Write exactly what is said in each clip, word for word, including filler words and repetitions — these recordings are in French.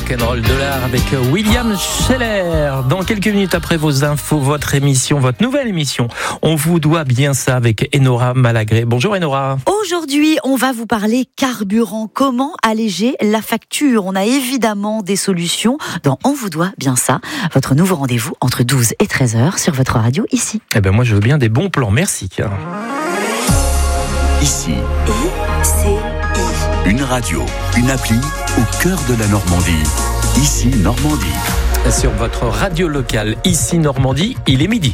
rock'n'roll de l'art avec William Scheller. Dans quelques minutes après vos infos, votre émission, votre nouvelle émission, on vous doit bien ça avec Enora Malagré. Bonjour Enora. Aujourd'hui, on va vous parler carburant. Comment alléger la facture? On a évidemment des solutions dans On vous doit bien ça. Votre nouveau rendez-vous entre douze et treize heures sur votre radio ici. Eh ben moi je veux bien des bons plans, merci. Ici. Et c'est Une radio, une appli au cœur de la Normandie. Ici Normandie. Sur votre radio locale, ici Normandie, il est midi.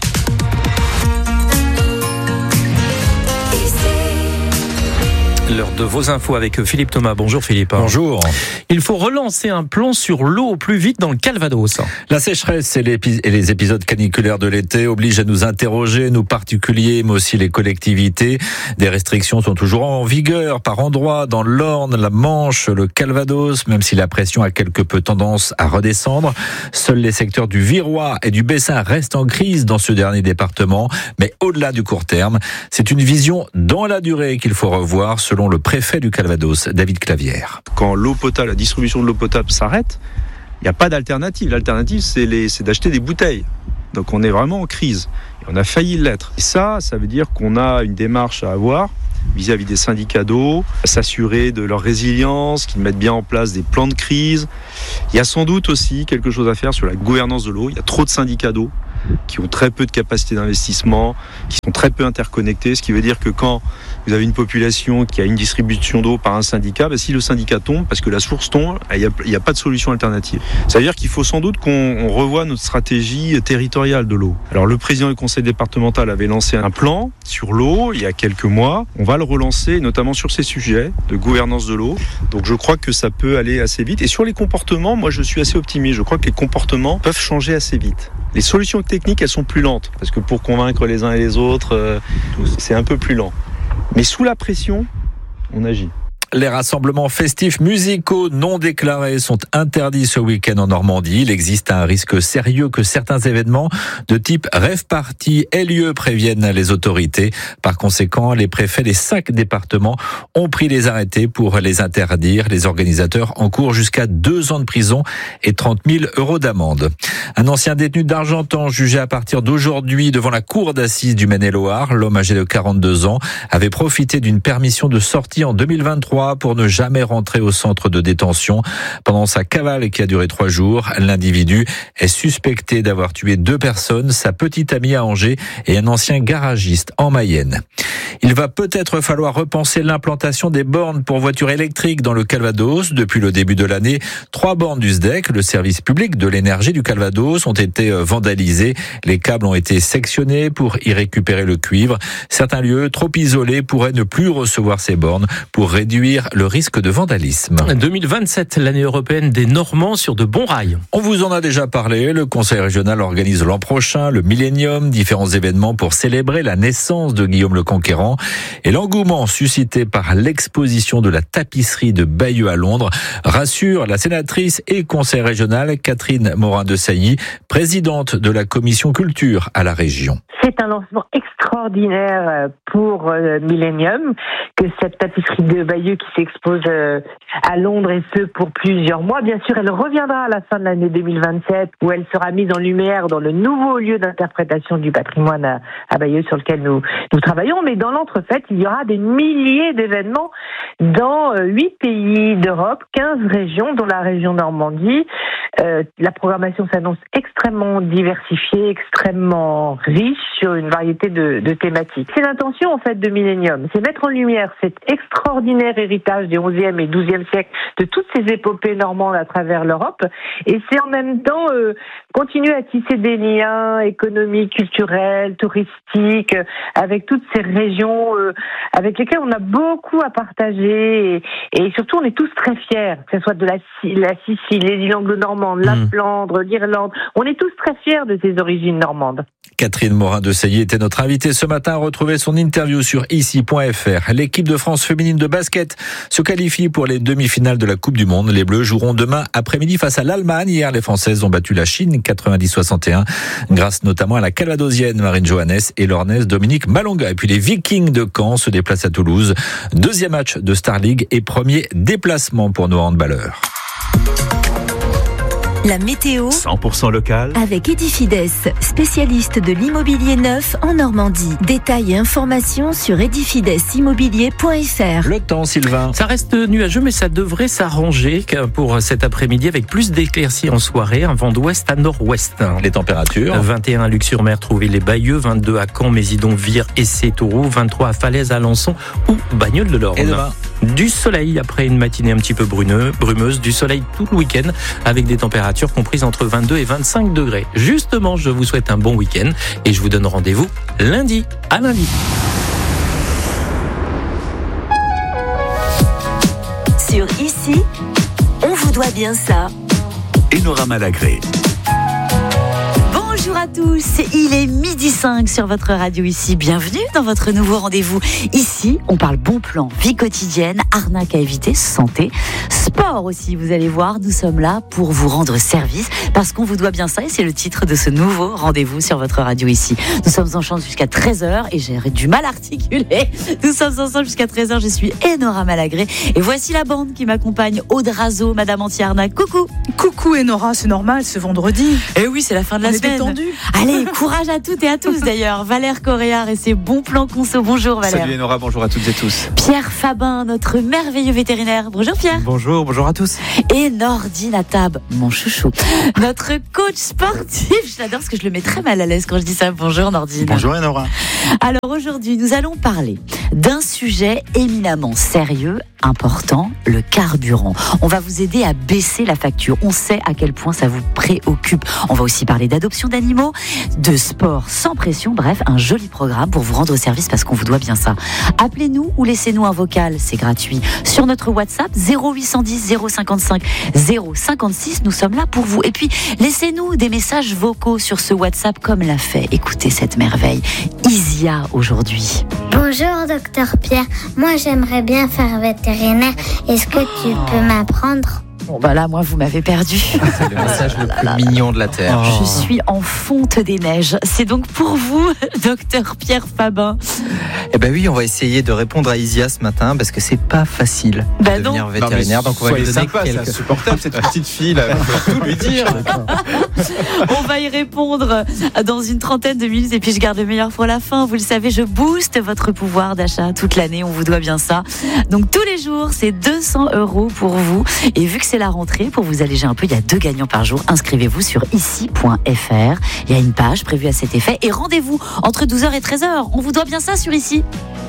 L'heure de vos infos avec Philippe Thomas. Bonjour Philippe. Bonjour. Il faut relancer un plan sur l'eau au plus vite dans le Calvados. La sécheresse et les épisodes caniculaires de l'été obligent à nous interroger, nous particuliers, mais aussi les collectivités. Des restrictions sont toujours en vigueur par endroits dans l'Orne, la Manche, le Calvados, même si la pression a quelque peu tendance à redescendre. Seuls les secteurs du Virois et du Bessin restent en crise dans ce dernier département. Mais au-delà du court terme, c'est une vision dans la durée qu'il faut revoir, selon le préfet du Calvados, David Clavière. Quand l'eau potable, la distribution de l'eau potable s'arrête, il n'y a pas d'alternative. L'alternative, c'est, les, c'est d'acheter des bouteilles. Donc on est vraiment en crise. Et on a failli l'être. Et ça, ça veut dire qu'on a une démarche à avoir vis-à-vis des syndicats d'eau, à s'assurer de leur résilience, qu'ils mettent bien en place des plans de crise. Il y a sans doute aussi quelque chose à faire sur la gouvernance de l'eau. Il y a trop de syndicats d'eau qui ont très peu de capacité d'investissement, qui sont très peu interconnectés, ce qui veut dire que quand vous avez une population qui a une distribution d'eau par un syndicat, ben si le syndicat tombe, parce que la source tombe, il n'y a, il y a pas de solution alternative. Ça veut dire qu'il faut sans doute qu'on on revoie notre stratégie territoriale de l'eau. Alors le président du conseil départemental avait lancé un plan sur l'eau il y a quelques mois. On va le relancer, notamment sur ces sujets de gouvernance de l'eau. Donc je crois que ça peut aller assez vite. Et sur les comportements, moi je suis assez optimiste. Je crois que les comportements peuvent changer assez vite. Les solutions techniques, elles sont plus lentes, parce que pour convaincre les uns et les autres, euh, c'est un peu plus lent. Mais sous la pression, on agit. Les rassemblements festifs musicaux non déclarés sont interdits ce week-end en Normandie. Il existe un risque sérieux que certains événements de type rave party aient lieu, préviennent les autorités. Par conséquent, les préfets des cinq départements ont pris les arrêtés pour les interdire. Les organisateurs encourent jusqu'à deux ans de prison et trente mille euros d'amende. Un ancien détenu d'Argentan jugé à partir d'aujourd'hui devant la cour d'assises du Maine-et-Loire, l'homme âgé de quarante-deux ans avait profité d'une permission de sortie en deux mille vingt-trois pour ne jamais rentrer au centre de détention. Pendant sa cavale qui a duré trois jours, l'individu est suspecté d'avoir tué deux personnes, sa petite amie à Angers et un ancien garagiste en Mayenne. Il va peut-être falloir repenser l'implantation des bornes pour voitures électriques dans le Calvados. Depuis le début de l'année, trois bornes du S D E C, le service public de l'énergie du Calvados, ont été vandalisées. Les câbles ont été sectionnés pour y récupérer le cuivre. Certains lieux trop isolés pourraient ne plus recevoir ces bornes pour réduire le risque de vandalisme. deux mille vingt-sept, l'année européenne des Normands sur de bons rails. On vous en a déjà parlé. Le Conseil régional organise l'an prochain le Millennium, différents événements pour célébrer la naissance de Guillaume le Conquérant. Et l'engouement suscité par l'exposition de la tapisserie de Bayeux à Londres rassure la sénatrice et conseil régional Catherine Morin-Desailly, présidente de la commission culture à la région. C'est un lancement extraordinaire pour euh, Millennium, que cette tapisserie de Bayeux qui s'expose euh, à Londres, et ce pour plusieurs mois. Bien sûr, elle reviendra à la fin de l'année deux mille vingt-sept, où elle sera mise en lumière dans le nouveau lieu d'interprétation du patrimoine à, à Bayeux sur lequel nous, nous travaillons. Mais dans l'entrefaite, il y aura des milliers d'événements dans huit euh, pays d'Europe, quinze régions, dont la région Normandie. Euh, la programmation s'annonce extrêmement diversifiée, extrêmement riche sur une variété de, de thématiques. C'est l'intention en fait de Millennium, c'est mettre en lumière cet extraordinaire héritage des onzième et douzième siècles, de toutes ces épopées normandes à travers l'Europe, et c'est en même temps euh, continuer à tisser des liens économiques, culturels, touristiques, euh, avec toutes ces régions euh, avec lesquelles on a beaucoup à partager, et, et surtout on est tous très fiers, que ce soit de la, la Sicile, les îles anglo-normandes, la mmh. Flandre, l'Irlande, on est tous très fiers de ces origines normandes. Catherine Morin-Desailly était notre invitée ce matin. Retrouvez son interview sur ici point f r. L'équipe de France féminine de basket se qualifie pour les demi-finales de la Coupe du Monde. Les Bleus joueront demain après-midi face à l'Allemagne. Hier, les Françaises ont battu la Chine quatre-vingt-dix à soixante et un, grâce notamment à la Calvadosienne Marine Johannes et l'Ornaise Dominique Malonga. Et puis les Vikings de Caen se déplacent à Toulouse. Deuxième match de Star League et premier déplacement pour nos handballeurs. La météo cent pour cent local. avec Edifides, spécialiste de l'immobilier neuf en Normandie. Détails et informations sur edifides immobilier point f r. Le temps, Sylvain. Ça reste nuageux, mais ça devrait s'arranger pour cet après-midi avec plus d'éclaircies en soirée, un vent d'ouest à nord-ouest. Les températures. vingt et un à Luc-sur-Mer, Trouville-les-Bayeux, vingt-deux à Caen, Mésidon, Vire et Sétauroux, vingt-trois à Falaise, Alençon ou Bagnoles-de-l'Orne. Et demain ? Du soleil après une matinée un petit peu bruneux, brumeuse, du soleil tout le week-end avec des températures comprises entre vingt-deux et vingt-cinq degrés. Justement, je vous souhaite un bon week-end et je vous donne rendez-vous lundi. À lundi. Sur Ici, on vous doit bien ça. Enora Malagré. Bonjour à tous, il est midi cinq sur votre radio ici. Bienvenue dans votre nouveau rendez-vous. Ici, on parle bon plan, vie quotidienne, arnaque à éviter, santé, sport aussi. Vous allez voir, nous sommes là pour vous rendre service parce qu'on vous doit bien ça et c'est le titre de ce nouveau rendez-vous sur votre radio ici. Nous sommes ensemble jusqu'à treize heures et j'ai du mal à articuler. Nous sommes ensemble jusqu'à treize heures. Je suis Enora Malagré et voici la bande qui m'accompagne. Aude Razo, Madame Anti-Arnaque. Coucou. Coucou Enora, c'est normal, ce vendredi. Eh oui, c'est la fin de la On est semaine. détendu. Allez, courage à toutes et à tous d'ailleurs. Valère Coréard et ses bons plans conso. Bonjour Valère. Salut Enora, bonjour à toutes et tous. Pierre Fabin, notre merveilleux vétérinaire. Bonjour Pierre. Bonjour, bonjour à tous. Et Nordine Atab, mon chouchou. Notre coach sportif. Je l'adore parce que je le mets très mal à l'aise quand je dis ça. Bonjour Nordine. Bonjour Enora. Alors aujourd'hui, nous allons parler d'un sujet éminemment sérieux, important, le carburant. On va vous aider à baisser la facture. On sait à quel point ça vous préoccupe. On va aussi parler d'adoption d'animaux, de sport sans pression. Bref, un joli programme pour vous rendre service parce qu'on vous doit bien ça. Appelez-nous ou laissez-nous un vocal, c'est gratuit. Sur notre WhatsApp zéro huit cent dix zéro cinquante-cinq zéro cinquante-six, nous sommes là pour vous. Et puis, laissez-nous des messages vocaux sur ce WhatsApp comme l'a fait. Écoutez cette merveille. Isia aujourd'hui. Bonjour docteur Pierre, moi j'aimerais bien faire vétérinaire, est-ce que tu peux m'apprendre ? Bon bah là, moi, vous m'avez perdu. C'est le message le plus mignon de la Terre. Je suis en fonte des neiges. C'est donc pour vous, docteur Pierre Fabin. Eh ben oui, on va essayer de répondre à Isia ce matin parce que c'est pas facile Bah de non. devenir vétérinaire. Donc on va lui donner sympa, quelques... c'est insupportable cette petite fille là, il faut tout lui dire. On va y répondre dans une trentaine de minutes et puis je garde le meilleur pour la fin. Vous le savez, je booste votre pouvoir d'achat toute l'année. On vous doit bien ça. Donc tous les jours, c'est deux cents euros pour vous. Et vu que c'est la rentrée, pour vous alléger un peu, il y a deux gagnants par jour. Inscrivez-vous sur ici point f r. Il y a une page prévue à cet effet. Et rendez-vous entre douze heures et treize heures. On vous doit bien ça sur Ici.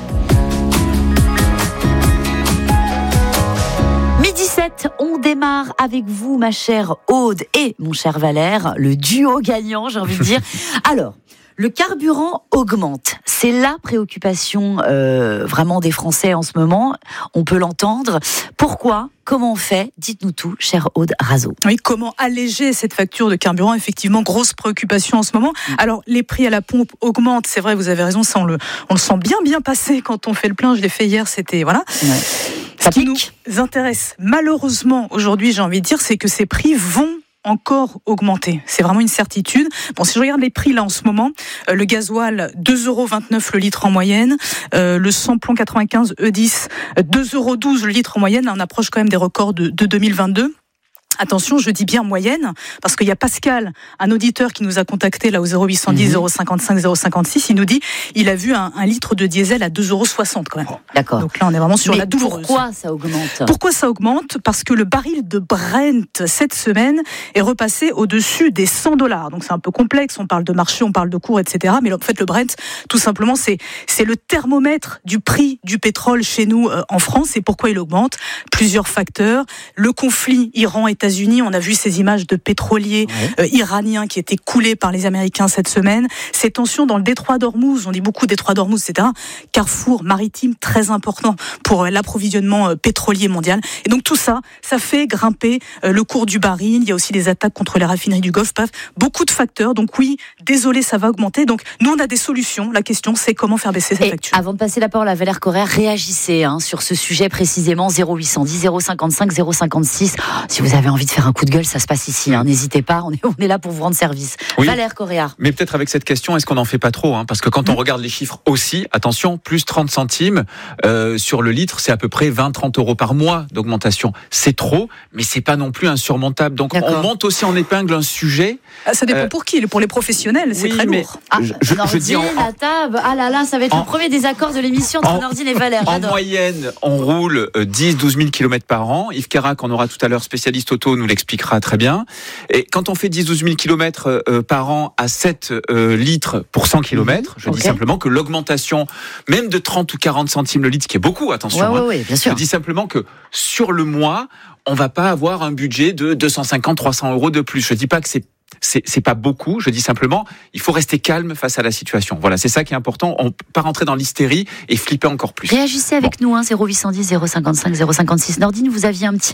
Midi sept, on démarre avec vous, ma chère Aude et mon cher Valère, le duo gagnant, j'ai envie de dire. Alors, le carburant augmente. C'est la préoccupation euh, vraiment des Français en ce moment. On peut l'entendre. Pourquoi ? Comment on fait ? Dites-nous tout, chère Aude Razo. Oui, comment alléger cette facture de carburant ? Effectivement, grosse préoccupation en ce moment. Alors, les prix à la pompe augmentent, c'est vrai, vous avez raison, ça on le, on le sent bien bien passer quand on fait le plein. Je l'ai fait hier, c'était... voilà. Ouais. Ce qui nous intéresse malheureusement aujourd'hui, j'ai envie de dire, c'est que ces prix vont encore augmenter. C'est vraiment une certitude. Bon, si je regarde les prix là en ce moment, euh, le gasoil, deux euros vingt-neuf le litre en moyenne, euh, le samplon quatre-vingt-quinze E dix, deux euros douze le litre en moyenne. Là, on approche quand même des records de, de deux mille vingt-deux. Attention, je dis bien moyenne, parce qu'il y a Pascal, un auditeur qui nous a contacté là au zéro huit cent dix zéro cinquante-cinq zéro cinquante-six, il nous dit il a vu un, un litre de diesel à deux euros soixante quand même. D'accord. Donc là, on est vraiment sur Mais la douloureuse. pourquoi ça augmente ? Pourquoi ça augmente ? Parce que le baril de Brent, cette semaine, est repassé au-dessus des cent dollars. Donc c'est un peu complexe, on parle de marché, on parle de cours, et cetera. Mais en fait, le Brent, tout simplement, c'est, c'est le thermomètre du prix du pétrole chez nous euh, en France. Et pourquoi il augmente ? Plusieurs facteurs. Le conflit Iran-États-Unis, on a vu ces images de pétroliers ouais. euh, iraniens qui étaient coulés par les Américains cette semaine. Ces tensions dans le détroit d'Ormuz, on dit beaucoup détroit d'Ormuz, et cetera. Carrefour maritime très important pour euh, l'approvisionnement euh, pétrolier mondial. Et donc tout ça, ça fait grimper euh, le cours du baril. Il y a aussi des attaques contre les raffineries du Golfe. Bref, beaucoup de facteurs. Donc oui, désolé, ça va augmenter. Donc nous, on a des solutions. La question, c'est comment faire baisser cette Et facture. Avant de passer la parole à Valère Coréard, réagissez hein, sur ce sujet précisément. Zéro huit cent dix zéro cinquante-cinq zéro cinquante-six. Si vous avez envie envie de faire un coup de gueule, ça se passe ici. Hein. N'hésitez pas, on est, on est là pour vous rendre service. Oui. Valère Correa. Mais peut-être avec cette question, est-ce qu'on n'en fait pas trop hein? Parce que quand mmh. on regarde les chiffres aussi, attention, plus trente centimes euh, sur le litre, c'est à peu près vingt à trente euros par mois d'augmentation. C'est trop, mais c'est pas non plus insurmontable. Donc D'accord. on monte aussi en épingle un sujet. Ah, ça dépend euh, pour qui. Pour les professionnels, c'est oui, très lourd. Ah, je, je, Nordine, je dis en, la table. Ah là là, ça va être en, le premier désaccord de l'émission entre en, Nordine et Valère. J'adore. En moyenne, on roule dix à douze mille kilomètres par an. Yves Carac, qu'on aura tout à l'heure, spécialiste auto, nous l'expliquera très bien. Et quand on fait dix à douze mille kilomètres euh, par an à sept euh, litres pour cent kilomètres, je okay. dis simplement que l'augmentation, même de trente ou quarante centimes le litre, ce qui est beaucoup, attention, ouais, hein, ouais, ouais, bien sûr. Je dis simplement que sur le mois, on va pas avoir un budget de deux cent cinquante à trois cents euros de plus. Je dis pas que c'est C'est, c'est pas beaucoup, je dis simplement, il faut rester calme face à la situation. Voilà, c'est ça qui est important. On ne peut pas rentrer dans l'hystérie et flipper encore plus. Réagissez avec bon. nous, hein, zéro huit cent dix, zéro cinquante-cinq, zéro cinquante-six. Nordine, vous aviez un petit...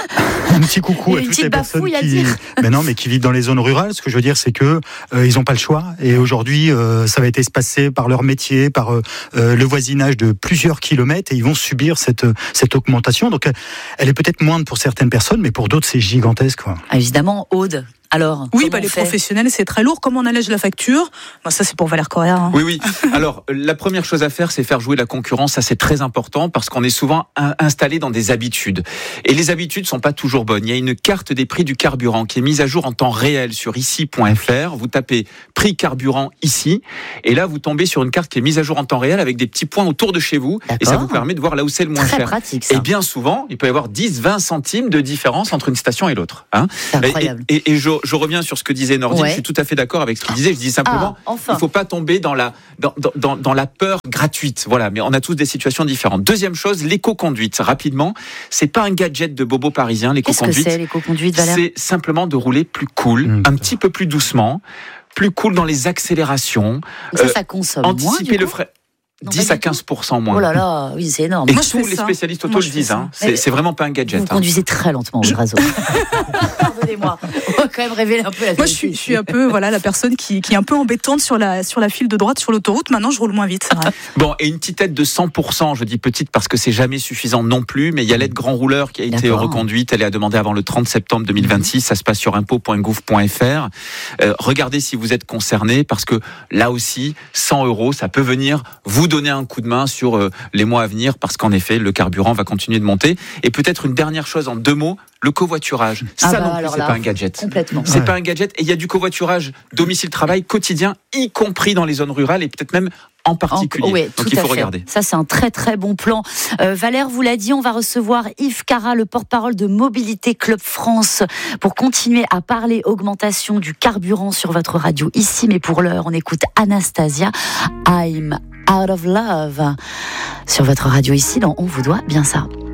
un petit coucou à toutes les personnes qui... Mais non, mais qui vivent dans les zones rurales. Ce que je veux dire, c'est que euh, ils n'ont pas le choix. Et aujourd'hui, euh, ça va être espacé par leur métier, par euh, le voisinage de plusieurs kilomètres, et ils vont subir cette, cette augmentation. Donc, elle est peut-être moindre pour certaines personnes, mais pour d'autres, c'est gigantesque, quoi. Ah, évidemment, Aude. Alors, oui, bah, les professionnels, c'est très lourd. Comment on allège la facture? Bah, ça, c'est pour Valère Correa. Hein. Oui, oui. Alors, la première chose à faire, c'est faire jouer la concurrence. Ça, c'est très important parce qu'on est souvent installé dans des habitudes. Et les habitudes sont pas toujours bonnes. Il y a une carte des prix du carburant qui est mise à jour en temps réel sur ici point f r. Vous tapez prix carburant ici. Et là, vous tombez sur une carte qui est mise à jour en temps réel avec des petits points autour de chez vous. D'accord. Et ça vous permet de voir là où c'est le moins très cher. Pratique, ça. Et bien souvent, il peut y avoir dix à vingt centimes de différence entre une station et l'autre. Hein. C'est incroyable. Et, et, et je, je reviens sur ce que disait Nordine, ouais. Je suis tout à fait d'accord avec ce qu'il disait. Je dis simplement, ah, enfin. il ne faut pas tomber dans la, dans, dans, dans la peur gratuite. Voilà, mais on a tous des situations différentes. Deuxième chose, l'éco-conduite. Rapidement, c'est pas un gadget de bobo parisien, l'éco-conduite. Qu'est-ce que c'est, l'éco-conduite, Valère ? C'est simplement de rouler plus cool, mmh, un petit peu plus doucement, plus cool dans les accélérations. Ça, euh, ça consomme anticiper moins, le frais. Non, dix à quinze pour cent moins. Oh là là, oui, c'est énorme. Et moi, tous les spécialistes auto le disent. Hein. C'est, c'est vraiment pas un gadget. Vous hein. conduisez très lentement, je... Brazo. Pardonnez-moi. On va quand même révéler un peu la Moi, je suis, je suis un peu voilà, la personne qui, qui est un peu embêtante sur la, sur la file de droite, sur l'autoroute. Maintenant, je roule moins vite. C'est vrai. Bon, et une petite aide de cent pour cent, je dis petite parce que c'est jamais suffisant non plus, mais il y a l'aide grand rouleur qui a été D'accord. reconduite. Elle est à demander avant le trente septembre deux mille vingt-six. Mmh. Ça se passe sur impôt point gouv point f r. Euh, regardez si vous êtes concerné parce que là aussi, cent euros, ça peut venir vous donner un coup de main sur euh, les mois à venir parce qu'en effet, le carburant va continuer de monter. Et peut-être une dernière chose en deux mots, le covoiturage. Ah ça bah, non plus, c'est là, pas un gadget. Complètement. C'est ouais. pas un gadget. Et il y a du covoiturage domicile-travail quotidien, y compris dans les zones rurales et peut-être même en particulier. En, oui, donc il faut regarder. Ça, c'est un très très bon plan. Euh, Valère vous l'a dit, on va recevoir Yves Carac, le porte-parole de Mobilité Club France, pour continuer à parler augmentation du carburant sur votre radio ici. Mais pour l'heure, on écoute Anastasia, I'm Out of Love, sur votre radio ici, dans On vous doit bien ça.